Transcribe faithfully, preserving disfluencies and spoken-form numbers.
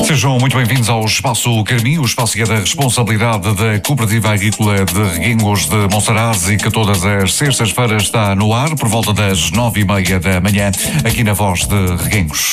Sejam muito bem-vindos ao Espaço Carmim, o espaço que é da responsabilidade da Cooperativa Agrícola de Reguengos de Monsaraz e que todas as sextas-feiras está no ar, por volta das nove e meia da manhã, aqui na Voz de Reguengos.